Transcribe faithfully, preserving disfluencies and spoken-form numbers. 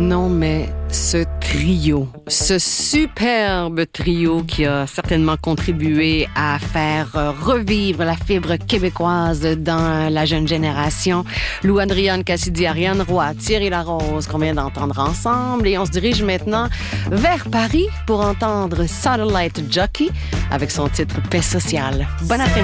Non, mais ce trio, ce superbe trio qui a certainement contribué à faire revivre la fibre québécoise dans la jeune génération. Lou Adrian Cassidy, Ariane Roy, Thierry Larose, qu'on vient d'entendre ensemble. Et on se dirige maintenant vers Paris pour entendre Satellite Jockey avec son titre Paix sociale. Bon après-midi.